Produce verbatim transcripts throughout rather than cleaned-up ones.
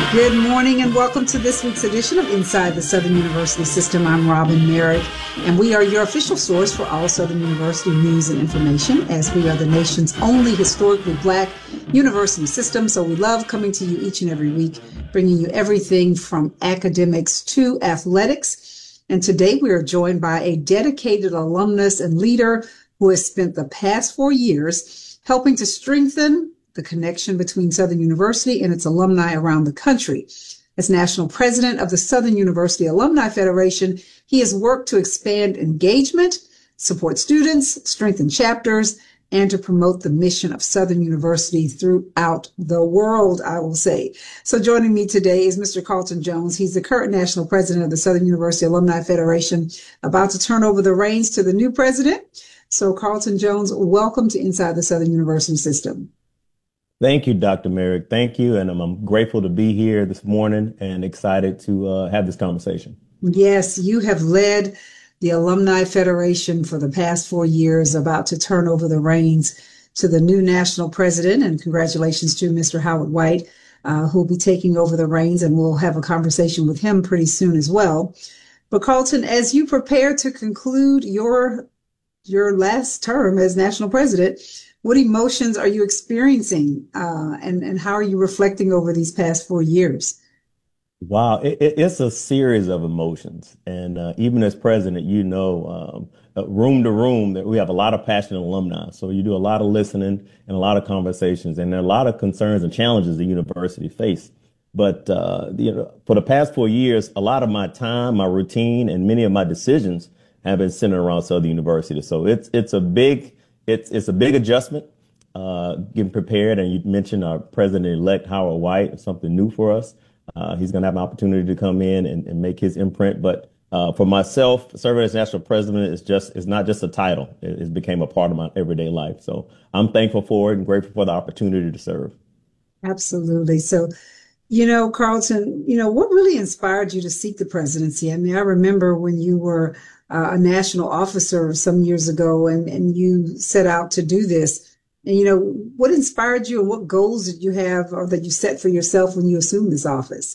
Good morning and welcome to this week's edition of Inside the Southern University System. I'm Robin Merrick, and we are your official source for all Southern University news and information, as we are the nation's only historically Black university system. So we love coming to you each and every week, bringing you everything from academics to athletics. And today we are joined by a dedicated alumnus and leader who has spent the past four years helping to strengthen the connection between Southern University and its alumni around the country. As national president of the Southern University Alumni Federation, he has worked to expand engagement, support students, strengthen chapters, and to promote the mission of Southern University throughout the world, I will say. So joining me today is Mister Carlton Jones. He's the current national president of the Southern University Alumni Federation, about to turn over the reins to the new president. So Carlton Jones, welcome to Inside the Southern University System. Thank you, Doctor Merrick. Thank you. And I'm, I'm grateful to be here this morning and excited to uh, have this conversation. Yes, you have led the Alumni Federation for the past four years, about to turn over the reins to the new national president. And congratulations to Mister Howard White, uh, who will be taking over the reins, and we'll have a conversation with him pretty soon as well. But Carlton, as you prepare to conclude your, your last term as national president, what emotions are you experiencing, uh, and, and how are you reflecting over these past four years? Wow, it, it, it's a series of emotions. And uh, even as president, you know, um, uh, room to room, that we have a lot of passionate alumni. So you do a lot of listening and a lot of conversations, and there are a lot of concerns and challenges the university face. But uh, you know, for the past four years, a lot of my time, my routine, and many of my decisions have been centered around Southern University. So it's it's a big It's it's a big adjustment, uh, getting prepared. And you mentioned our president-elect, Howard White, something new for us. Uh, he's going to have an opportunity to come in and, and make his imprint. But uh, for myself, serving as national president is just it's not just a title. It, it became a part of my everyday life. So I'm thankful for it and grateful for the opportunity to serve. Absolutely. So, you know, Carlton, you know, what really inspired you to seek the presidency? I mean, I remember when you were Uh, a national officer some years ago, and, and you set out to do this. And, you know, what inspired you, and what goals did you have or that you set for yourself when you assumed this office?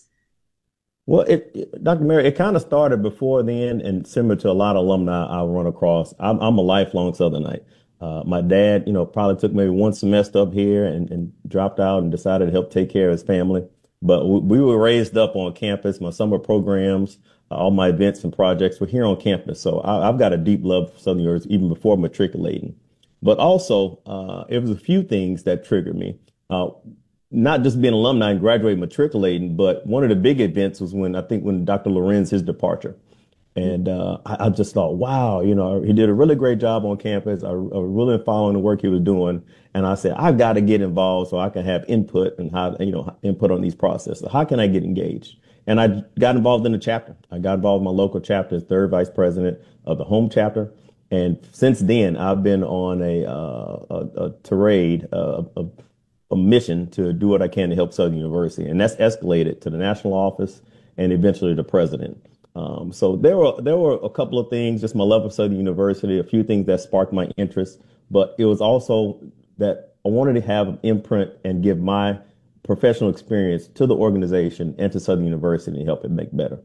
Well, it, it, Doctor Mary, it kind of started before then, and similar to a lot of alumni I run across. I'm, I'm a lifelong Southernite. Uh, my dad, you know, probably took maybe one semester up here and, and dropped out and decided to help take care of his family. But we, we were raised up on campus. My summer programs, all my events and projects were here on campus. So I, I've got a deep love for Southern University even before matriculating. But also, uh, it was a few things that triggered me. Uh, not just being an alumni and graduating, matriculating, but one of the big events was when I think when Doctor Lorenz, his departure. And uh, I, I just thought, wow, you know, he did a really great job on campus. I, I was really following the work he was doing. And I said, I've got to get involved so I can have input and how, you know, input on these processes. How can I get engaged? And I got involved in the chapter. I got involved in my local chapter as third vice president of the home chapter. And since then, I've been on a, uh, a, a tirade, uh, a, a mission to do what I can to help Southern University. And that's escalated to the national office and eventually the president. Um, so there were there were a couple of things, just my love of Southern University, a few things that sparked my interest. But it was also that I wanted to have an imprint and give my professional experience to the organization and to Southern University and help it make better.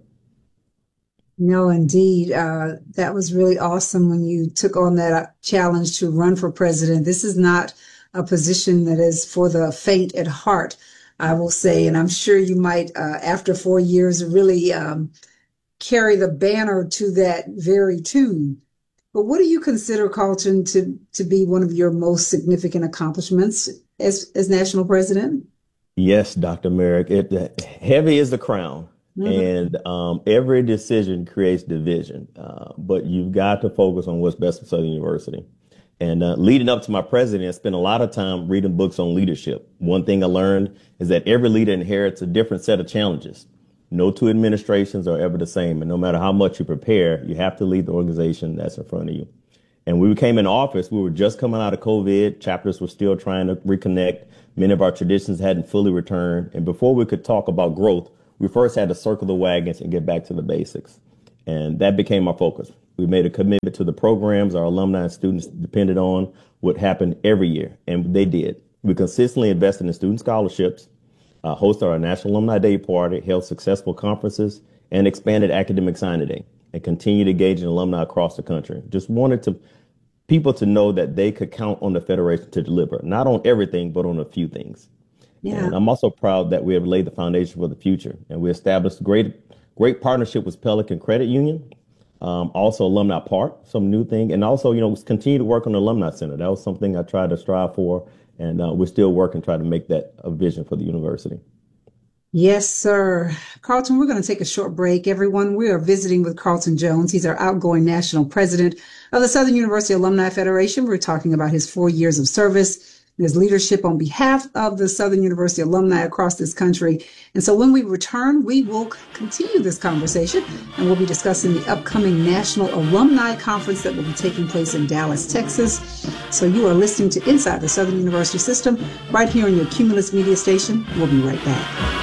No, indeed. Uh, that was really awesome when you took on that challenge to run for president. This is not a position that is for the faint at heart, I will say. And I'm sure you might, uh, after four years, really um, carry the banner to that very tune. But what do you consider, Carlton, to, to be one of your most significant accomplishments as, as national president? Yes, Doctor Merrick, it, heavy is the crown. Mm-hmm. And um, every decision creates division. Uh, but you've got to focus on what's best for Southern University. And uh, leading up to my presidency, I spent a lot of time reading books on leadership. One thing I learned is that every leader inherits a different set of challenges. No two administrations are ever the same. And no matter how much you prepare, you have to lead the organization that's in front of you. And we came in office, we were just coming out of COVID. Chapters were still trying to reconnect. Many of our traditions hadn't fully returned. And before we could talk about growth, we first had to circle the wagons and get back to the basics. And that became our focus. We made a commitment to the programs our alumni and students depended on would happen every year. And they did. We consistently invested in student scholarships. uh, hosted our National Alumni Day Party, held successful conferences, and expanded Academic Signing Day, and continued engaging alumni across the country. Just wanted to people to know that they could count on the Federation to deliver, not on everything, but on a few things. Yeah. And I'm also proud that we have laid the foundation for the future, and we established great, great partnership with Pelican Credit Union, um, also Alumni Park, some new thing, and also, you know, continue to work on the Alumni Center. That was something I tried to strive for, and uh, we're still working, trying to make that a vision for the university. Yes, sir. Carlton, we're going to take a short break. Everyone, we are visiting with Carlton Jones. He's our outgoing national president of the Southern University Alumni Federation. We're talking about his four years of service, his leadership on behalf of the Southern University alumni across this country. And so when we return, we will continue this conversation, and we'll be discussing the upcoming National Alumni Conference that will be taking place in Dallas, Texas. So you are listening to Inside the Southern University System right here on your Cumulus Media station. We'll be right back.